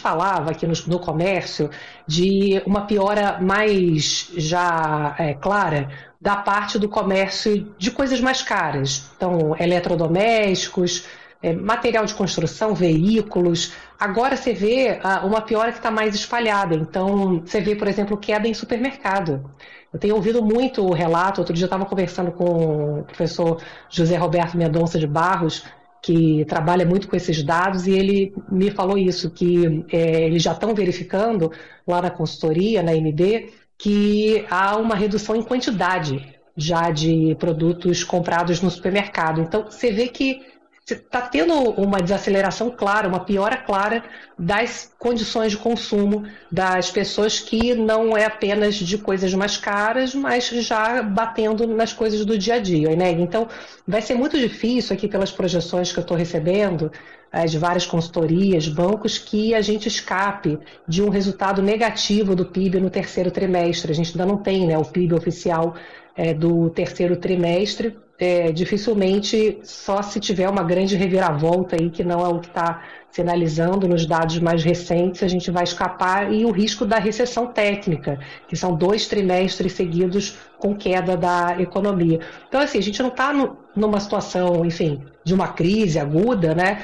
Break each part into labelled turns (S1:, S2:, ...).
S1: falava aqui no comércio de uma piora mais já clara da parte do comércio de coisas mais caras. Então, eletrodomésticos, material de construção, veículos. Agora você vê uma piora que está mais espalhada. Então, você vê, por exemplo, queda em supermercado. Eu tenho ouvido muito o relato. Outro dia eu estava conversando com o professor José Roberto Mendonça de Barros, que trabalha muito com esses dados, e ele me falou isso, que eles já estão verificando lá na consultoria, na MB, que há uma redução em quantidade já de produtos comprados no supermercado. Então, você vê que está tendo uma desaceleração clara, uma piora clara das condições de consumo das pessoas, que não é apenas de coisas mais caras, mas já batendo nas coisas do dia a dia, né? Então, vai ser muito difícil aqui, pelas projeções que eu estou recebendo, de várias consultorias, bancos, que a gente escape de um resultado negativo do PIB no terceiro trimestre. A gente ainda não tem, né, o PIB oficial do terceiro trimestre. Dificilmente, só se tiver uma grande reviravolta aí, que não é o que está sinalizando nos dados mais recentes, a gente vai escapar, e o risco da recessão técnica, que são 2 trimestres seguidos com queda da economia. Então, assim, a gente não está numa situação, enfim, de uma crise aguda, né?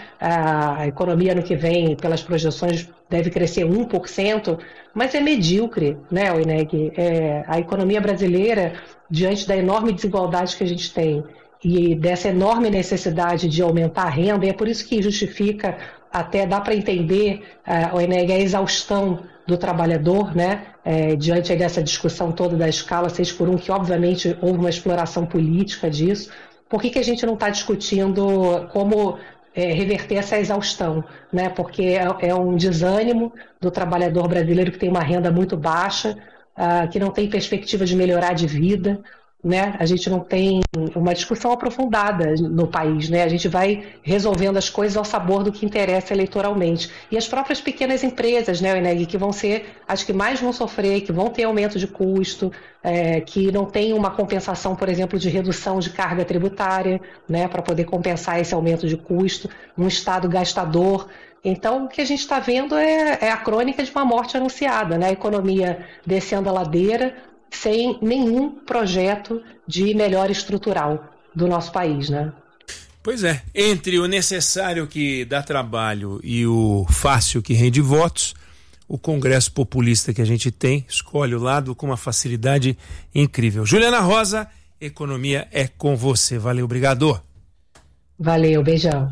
S1: A economia ano que vem, pelas projeções, deve crescer 1%, mas é medíocre, né, Oineg? A economia brasileira, diante da enorme desigualdade que a gente tem e dessa enorme necessidade de aumentar a renda, e é por isso que justifica, até dá para entender, Oineg, a exaustão do trabalhador, né, diante dessa discussão toda da escala 6x1, que obviamente houve uma exploração política disso. Por que a gente não está discutindo como reverter essa exaustão, né? Porque é um desânimo do trabalhador brasileiro, que tem uma renda muito baixa, que não tem perspectiva de melhorar de vida, né? A gente não tem uma discussão aprofundada no país, né? A gente vai resolvendo as coisas ao sabor do que interessa eleitoralmente. E as próprias pequenas empresas, né, Oineg, que vão ser as que mais vão sofrer, que vão ter aumento de custo, que não tem uma compensação, por exemplo, de redução de carga tributária, né, para poder compensar esse aumento de custo, um Estado gastador. Então, o que a gente está vendo é a crônica de uma morte anunciada, né? A economia descendo a ladeira, sem nenhum projeto de melhora estrutural do nosso país, né?
S2: Pois é, entre o necessário que dá trabalho e o fácil que rende votos, o Congresso populista que a gente tem escolhe o lado com uma facilidade incrível. Juliana Rosa, economia é com você. Valeu, obrigado.
S1: Valeu, beijão.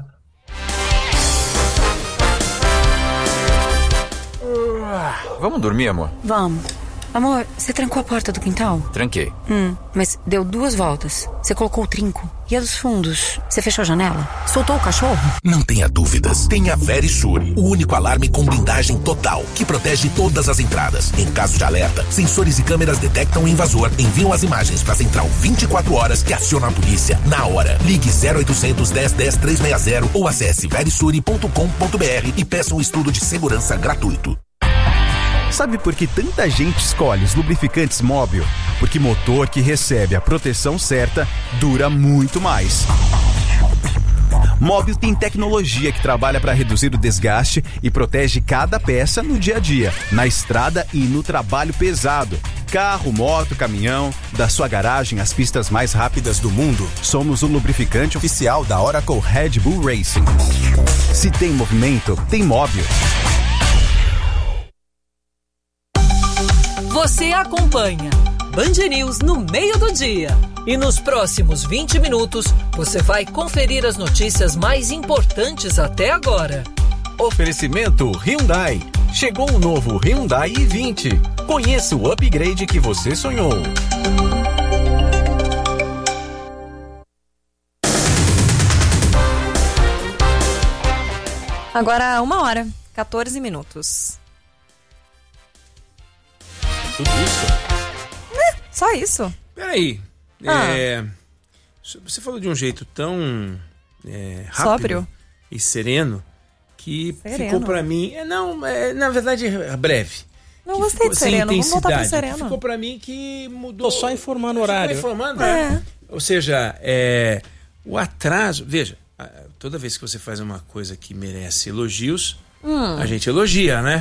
S3: Vamos dormir, amor?
S4: Vamos. Amor, você trancou a porta do quintal?
S3: Tranquei.
S4: Mas deu 2 voltas. Você colocou o trinco. E a dos fundos? Você fechou a janela? Soltou o cachorro?
S5: Não tenha dúvidas. Tenha Verisure, o único alarme com blindagem total, que protege todas as entradas. Em caso de alerta, sensores e câmeras detectam o invasor, enviam as imagens para a central 24 horas, que aciona a polícia na hora. Ligue 0800 10 10 360 ou acesse verisure.com.br e peça um estudo de segurança gratuito.
S6: Sabe por que tanta gente escolhe os lubrificantes Móbil? Porque motor que recebe a proteção certa dura muito mais. Móbil tem tecnologia que trabalha para reduzir o desgaste e protege cada peça no dia a dia, na estrada e no trabalho pesado. Carro, moto, caminhão, da sua garagem às pistas mais rápidas do mundo, somos o lubrificante oficial da Oracle Red Bull Racing. Se tem movimento, tem Móbil.
S7: Você acompanha Band News no meio do dia. E nos próximos 20 minutos, você vai conferir as notícias mais importantes até agora.
S8: Oferecimento Hyundai. Chegou o novo Hyundai i20. Conheça o upgrade que você sonhou.
S9: Agora 1h, 14 minutos.
S2: Tudo isso?
S9: Só isso.
S2: Peraí. Você falou de um jeito tão rápido
S9: sóbrio
S2: e sereno que ficou pra mim. Na verdade, breve.
S9: Não gostei de sereno. Vamos voltar pro sereno.
S2: Ficou pra mim que mudou.
S10: Tô só informando o horário.
S2: Ou seja, o atraso. Veja, toda vez que você faz uma coisa que merece elogios, a gente elogia, né?